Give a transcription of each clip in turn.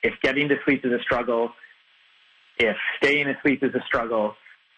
if getting to sleep is a struggle, if staying asleep is a struggle,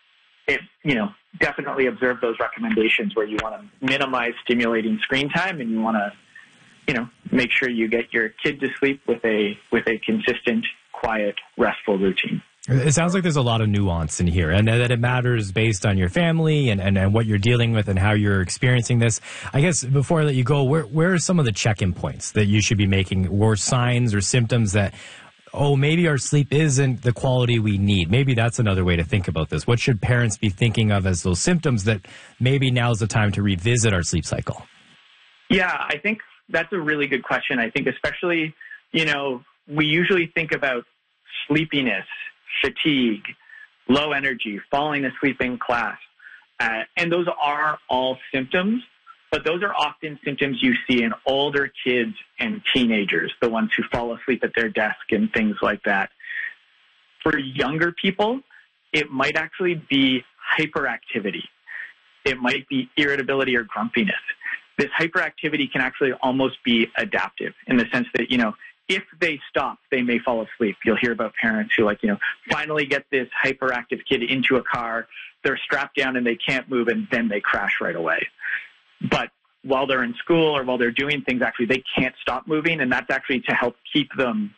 definitely observe those recommendations where you want to minimize stimulating screen time, and you want to, make sure you get your kid to sleep with a consistent, quiet, restful routine. It sounds like there's a lot of nuance in here, and that it matters based on your family and what you're dealing with and how you're experiencing this. I guess before I let you go, where are some of the check-in points that you should be making, or signs or symptoms that, maybe our sleep isn't the quality we need? Maybe that's another way to think about this. What should parents be thinking of as those symptoms that maybe now's the time to revisit our sleep cycle? Yeah, I think that's a really good question. I think especially, we usually think about sleepiness, fatigue, low energy, falling asleep in class. And those are all symptoms, but those are often symptoms you see in older kids and teenagers, the ones who fall asleep at their desk and things like that. For younger people, it might actually be hyperactivity. It might be irritability or grumpiness. This hyperactivity can actually almost be adaptive in the sense that, if they stop, they may fall asleep. You'll hear about parents who finally get this hyperactive kid into a car, they're strapped down and they can't move, and then they crash right away. But while they're in school or while they're doing things, actually they can't stop moving, and that's actually to help keep them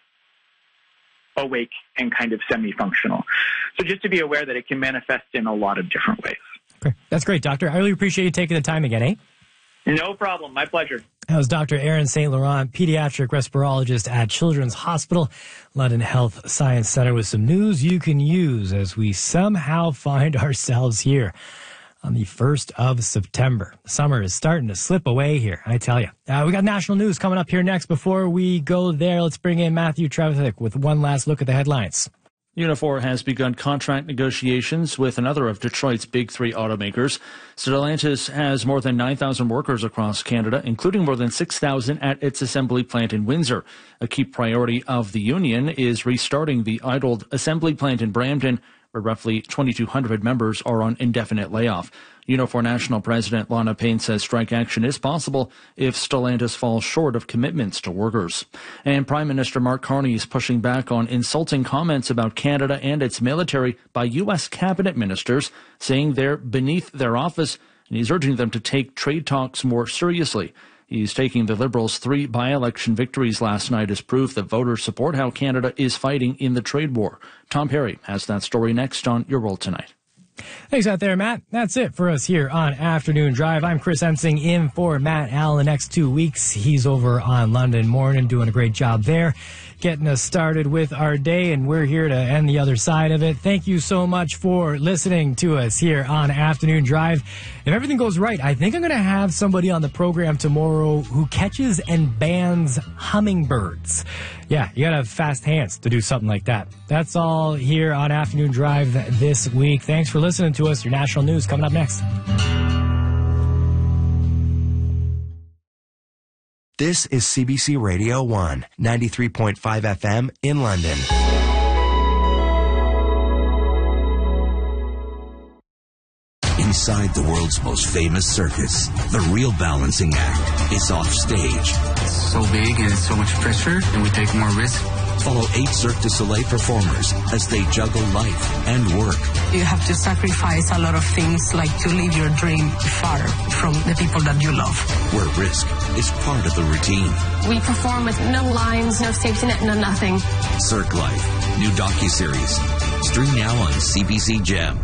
awake and kind of semi-functional. So just to be aware that it can manifest in a lot of different ways. Okay. That's great, Doctor. I really appreciate you taking the time again, eh? No problem. My pleasure. That was Dr. Aaron St. Laurent, pediatric respirologist at Children's Hospital, London Health Science Centre, with some news you can use as we somehow find ourselves here on the 1st of September. Summer is starting to slip away here, I tell you. We got national news coming up here next. Before we go there, let's bring in Matthew Trevithick with one last look at the headlines. Unifor has begun contract negotiations with another of Detroit's big three automakers. Stellantis has more than 9,000 workers across Canada, including more than 6,000 at its assembly plant in Windsor. A key priority of the union is restarting the idled assembly plant in Brampton, where roughly 2,200 members are on indefinite layoff. Unifor National President Lana Payne says strike action is possible if Stellantis falls short of commitments to workers. And Prime Minister Mark Carney is pushing back on insulting comments about Canada and its military by U.S. cabinet ministers, saying they're beneath their office, and he's urging them to take trade talks more seriously. He's taking the Liberals' 3 by-election victories last night as proof that voters support how Canada is fighting in the trade war. Tom Perry has that story next on Your World Tonight. Thanks out there, Matt. That's it for us here on Afternoon Drive. I'm Chris Ensing in for Matt Allen the next 2 weeks. He's over on London Morning doing a great job there, getting us started with our day, and we're here to end the other side of it. Thank you so much for listening to us here on Afternoon Drive. If everything goes right, I think I'm going to have somebody on the program tomorrow who catches and bans hummingbirds. Yeah, you got to have fast hands to do something like that. That's all here on Afternoon Drive this week. Thanks for listening to us. Your national news coming up next. This is CBC Radio 1, 93.5 FM in London. Inside the world's most famous circus, the real balancing act is off stage. It's so big and it's so much pressure, and we take more risk. Follow 8 Cirque du Soleil performers as they juggle life and work. You have to sacrifice a lot of things, like to leave your dream far from the people that you love. Where risk is part of the routine. We perform with no lines, no safety net, no nothing. Cirque Life, new docuseries. Stream now on CBC Gem.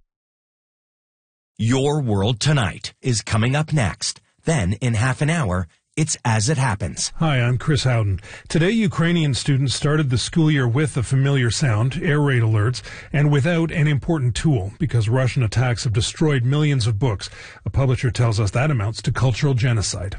Your World Tonight is coming up next. Then, in half an hour, it's As It Happens. Hi, I'm Chris Howden. Today, Ukrainian students started the school year with a familiar sound, air raid alerts, and without an important tool, because Russian attacks have destroyed millions of books. A publisher tells us that amounts to cultural genocide.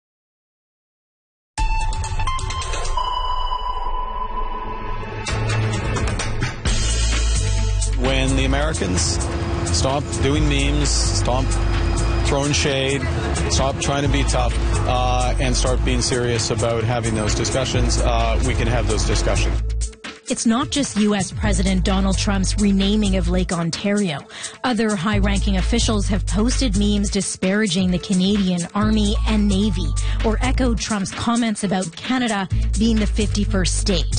When the Americans stop doing memes, stop throwing shade, stop trying to be tough, and start being serious about having those discussions, we can have those discussions. It's not just U.S. President Donald Trump's renaming of Lake Ontario. Other high-ranking officials have posted memes disparaging the Canadian Army and Navy, or echoed Trump's comments about Canada being the 51st state.